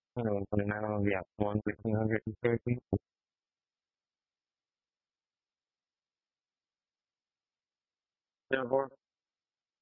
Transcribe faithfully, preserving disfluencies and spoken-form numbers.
Ờ, Phần nào giảm món việc việc chơi tí.